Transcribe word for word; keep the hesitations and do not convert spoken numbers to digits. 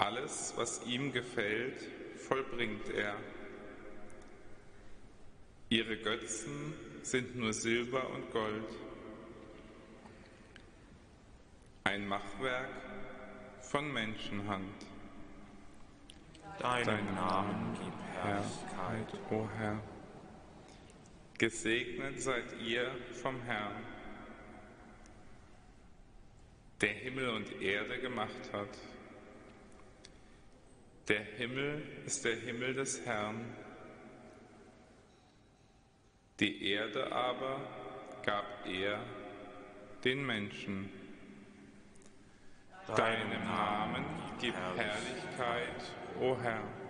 Alles, was ihm gefällt, vollbringt er. Ihre Götzen sind nur Silber und Gold, ein Machwerk von Menschenhand. Deinem Namen gib Herrlichkeit, o Herr. Gesegnet seid ihr vom Herrn, der Himmel und Erde gemacht hat. Der Himmel ist der Himmel des Herrn, die Erde aber gab er den Menschen. Deinem Namen gib Herrlichkeit, o Herr.